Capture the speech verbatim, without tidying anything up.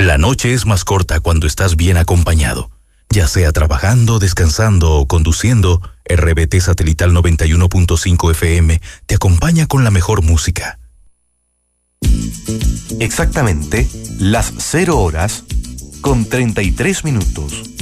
La noche es más corta cuando estás bien acompañado. Ya sea trabajando, descansando o conduciendo, R B T Satelital noventa y uno punto cinco F M te acompaña con la mejor música. Exactamente las cero horas con treinta y tres minutos.